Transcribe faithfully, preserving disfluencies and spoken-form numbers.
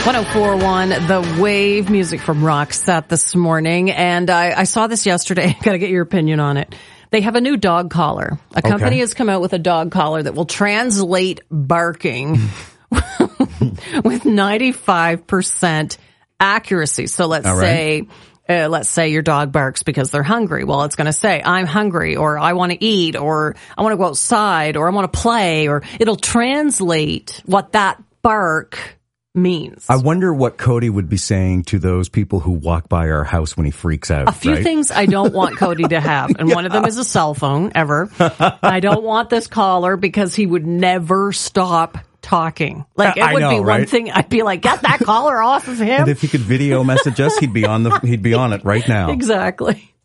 one oh four point one, The Wave, music from Roxette this morning. And I, I saw this yesterday. Got to get your opinion on it. They have a new dog collar. A company Okay. has come out with a dog collar that will translate barking with ninety-five percent accuracy. So let's All right. say, uh, let's say your dog barks because they're hungry. Well, it's going to say, I'm hungry, or I want to eat, or I want to go outside, or I want to play, or it'll translate what that bark means. I wonder what Cody would be saying to those people who walk by our house when he freaks out. A few right? things I don't want Cody to have, and yeah. one of them is a cell phone, ever. I don't want this collar because he would never stop talking. Like, it I would know, be one right? thing, I'd be like, get that collar off of him. And if he could video message us, he'd be on the he'd be on it right now. Exactly.